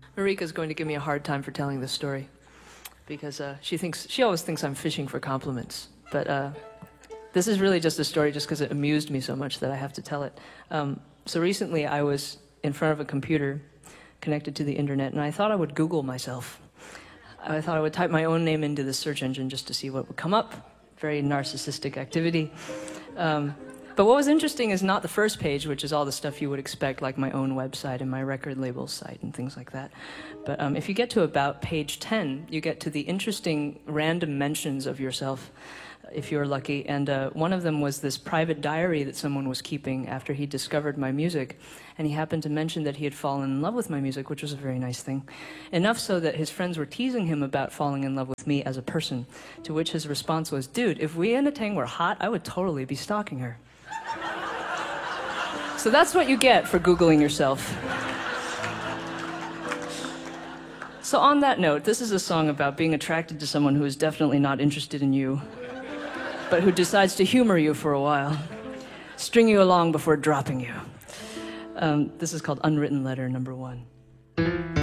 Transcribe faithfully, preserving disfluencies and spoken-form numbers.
Marika's going to give me a hard time for telling this story because uh, she thinks she always thinks I'm fishing for compliments. But uh, this is really just a story just because it amused me so much that I have to tell it. Um, so recently I was in front of a computer connected to the internet, and I thought I would Google myself. I thought I would type my own name into the search engine just to see what would come up. Very narcissistic activity. Um, But what was interesting is not the first page, which is all the stuff you would expect, like my own website and my record label site and things like that. But um, if you get to about page ten, you get to the interesting random mentions of yourself, if you're lucky. And uh, one of them was this private diary that someone was keeping after he discovered my music. And he happened to mention that he had fallen in love with my music, which was a very nice thing. Enough so that his friends were teasing him about falling in love with me as a person, to which his response was, "Dude, if Weena Teng were hot, I would totally be stalking her." So that's what you get for Googling yourself. So on that note, this is a song about being attracted to someone who is definitely not interested in you, but who decides to humor you for a while, string you along before dropping you. Um, this is called Unwritten Letter Number One.